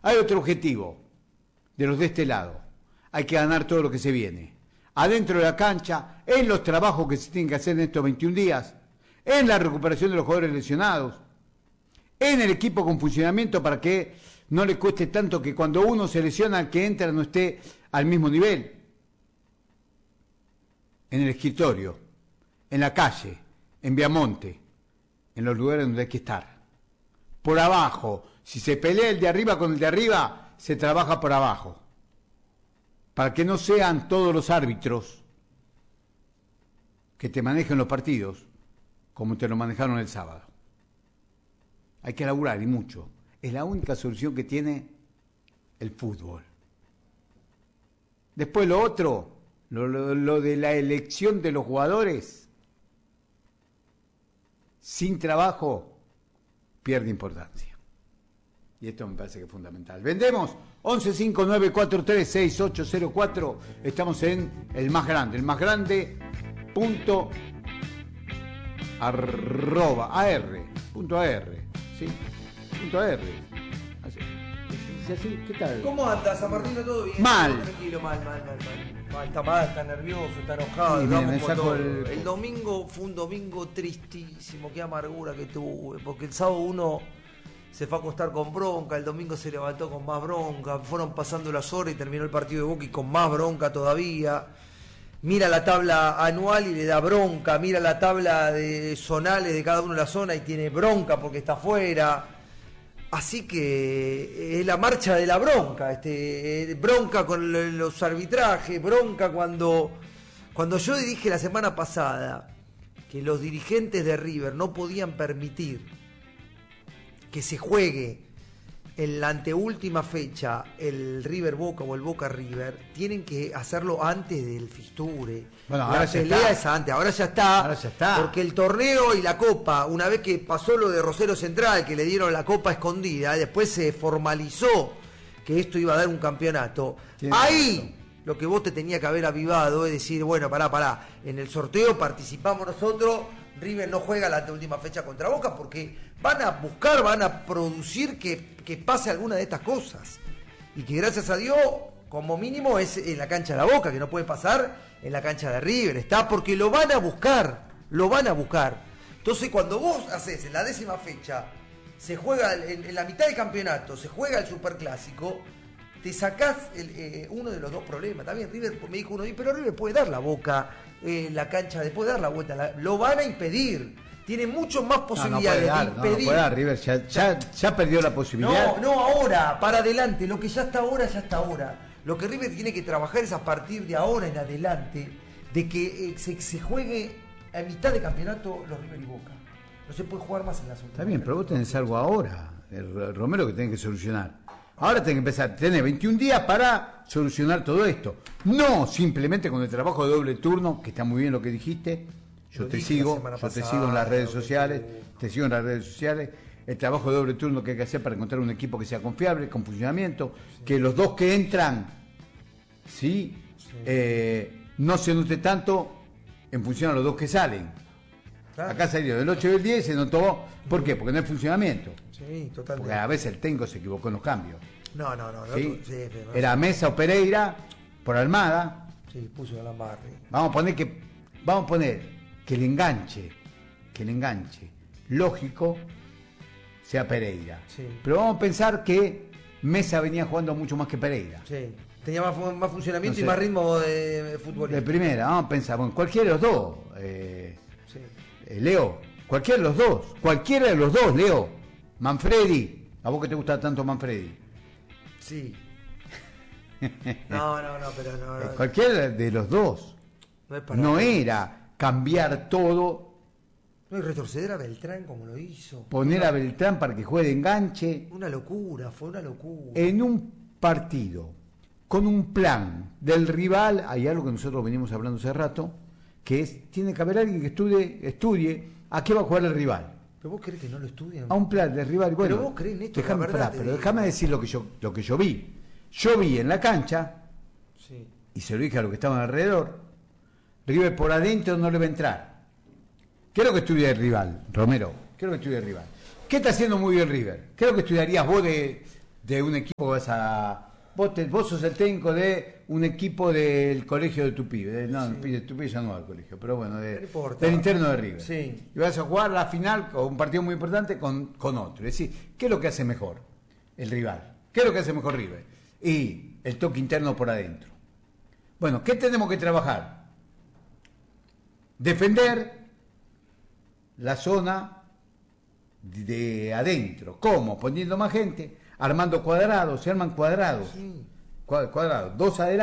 Hay otro objetivo de los de este lado. Hay que ganar todo lo que se viene. Adentro de la cancha, en los trabajos que se tienen que hacer en estos 21 días, en la recuperación de los jugadores lesionados, en el equipo con funcionamiento para que no le cueste tanto que cuando uno se lesiona, el que entra no esté al mismo nivel. En el escritorio, en la calle, en Viamonte, en los lugares donde hay que estar. Por abajo, si se pelea el de arriba con el de arriba, se trabaja por abajo. Para que no sean todos los árbitros que te manejen los partidos como te lo manejaron el sábado. Hay que laburar y mucho. Es la única solución que tiene el fútbol. Después lo otro, lo de la elección de los jugadores, sin trabajo, pierde importancia. Y esto me parece que es fundamental. Vendemos 1159436804. Estamos en el más grande punto arroba punto ar, ¿sí? Punto ar. Así. ¿Qué tal? ¿Cómo andas, San Martín? ¿Todo bien? Mal. Tranquilo, mal. Está mal, está nervioso, está enojado. Sí, me saco el domingo fue un domingo tristísimo, qué amargura que tuve, porque el sábado uno se fue a acostar con bronca, el domingo se levantó con más bronca, fueron pasando las horas y terminó el partido de Boca y con más bronca todavía. Mira la tabla anual y le da bronca, mira la tabla de zonales de cada una de las zonas y tiene bronca porque está afuera. Así que es la marcha de la bronca, bronca con los arbitrajes, bronca cuando yo dije la semana pasada que los dirigentes de River no podían permitir que se juegue en la anteúltima fecha el River Boca o el Boca River, tienen que hacerlo antes del Fisture. Bueno, la pelea es antes, ahora ya está, porque el torneo y la Copa, una vez que pasó lo de Rosario Central, que le dieron la Copa escondida, después se formalizó que esto iba a dar un campeonato. Ahí lo que vos te tenía que haber avivado es decir, bueno, pará, en el sorteo participamos nosotros, River no juega la última fecha contra Boca porque van a producir que pase alguna de estas cosas. Y que gracias a Dios, como mínimo, es en la cancha de la Boca, que no puede pasar en la cancha de River, está, porque lo van a buscar. Entonces, cuando vos haces en la 10ª fecha, se juega en la mitad del campeonato, se juega el Superclásico, te sacás uno de los dos problemas. También River, me dijo uno, pero River puede dar la Boca, la cancha, puede dar la vuelta, lo van a impedir. Tiene mucho más posibilidades de impedir. No puede dar, River ya perdió la posibilidad. No, ahora, para adelante, lo que ya está ahora. Lo que River tiene que trabajar es a partir de ahora en adelante, de que se juegue a mitad de campeonato los River y Boca. No se puede jugar más en la últimas. Está bien, pero vos tenés algo ahora, el Romero, que tenés que solucionar. Ahora tenés que empezar, tenés 21 días para solucionar todo esto. No simplemente con el trabajo de doble turno, que está muy bien lo que dijiste. Yo te sigo en las redes sociales, el trabajo de doble turno que hay que hacer para encontrar un equipo que sea confiable, con funcionamiento, que los dos que entran, no se note tanto en función a los dos que salen. Claro. Acá salió del 8 y del 10 y se notó, ¿por qué? Porque no hay funcionamiento. Sí, totalmente. Porque a veces el técnico se equivocó en los cambios. No. ¿Sí? Era Mesa o Pereira por Almada. Sí, puso a la Barri. Vamos a poner que el enganche lógico sea Pereira. Sí. Pero vamos a pensar que Mesa venía jugando mucho más que Pereira. Sí. Tenía más funcionamiento y más ritmo de fútbol. De primera, vamos a pensar, bueno, cualquiera de los dos. Leo, cualquiera de los dos, Leo. Manfredi, ¿a vos que te gusta tanto Manfredi? Sí. No, pero no. Cualquiera de los dos. No era cambiar todo. No, y retroceder a Beltrán como lo hizo. Poner a Beltrán para que juegue de enganche. Fue una locura. En un partido, con un plan del rival, hay algo que nosotros venimos hablando hace rato, que es, tiene que haber alguien que estudie a qué va a jugar el rival. ¿Pero vos crees que no lo estudian? A un plan del rival. Bueno, pero vos crees en esto, déjame decir lo que yo vi. Yo vi en la cancha, y se lo dije a los que estaban alrededor, River por adentro no le va a entrar. ¿Qué es lo que estudia el rival, Romero? ¿Qué está haciendo muy bien River? ¿Qué es lo que estudiarías vos de de un equipo que vas a... Vos sos el técnico de un equipo del colegio de tu pibe. No, de tu pibe ya no va al colegio, pero bueno, del interno de River. Sí. Y vas a jugar la final, o un partido muy importante, con otro. Es decir, ¿qué es lo que hace mejor el rival? ¿Qué es lo que hace mejor River? Y el toque interno por adentro. Bueno, ¿qué tenemos que trabajar? Defender la zona de adentro. ¿Cómo? Poniendo más gente, armando cuadrados, se arman cuadrados. Sí. Cuadrados, 2 adelante.